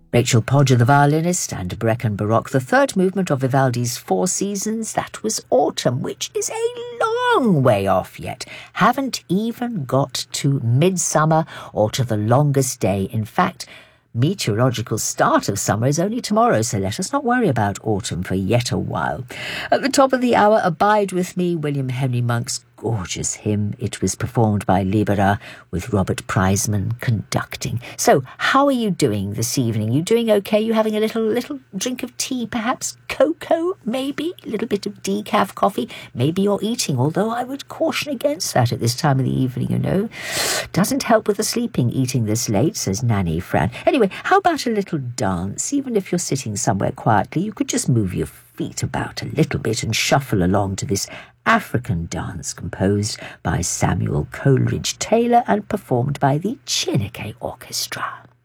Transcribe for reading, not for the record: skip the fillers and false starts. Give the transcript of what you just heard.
Rachel Podger, the violinist, and Brecon Baroque, the third movement of Vivaldi's Four Seasons. That was Autumn, which is a long way off yet. Haven't even got to midsummer or to the longest day. In fact, meteorological start of summer is only tomorrow, so let us not worry about autumn for yet a while. At the top of the hour, Abide With Me, William Henry Monk's gorgeous hymn. It was performed by Libera with Robert Priseman conducting. So, how are you doing this evening? You doing okay? You having a little drink of tea, perhaps? Cocoa, maybe? A little bit of decaf coffee? Maybe you're eating, although I would caution against that at this time of the evening, you know. Doesn't help with the sleeping, eating this late, says Nanny Fran. Anyway, how about a little dance? Even if you're sitting somewhere quietly, you could just move your feet about a little bit and shuffle along to this African dance composed by Samuel Coleridge Taylor and performed by the Chineke Orchestra.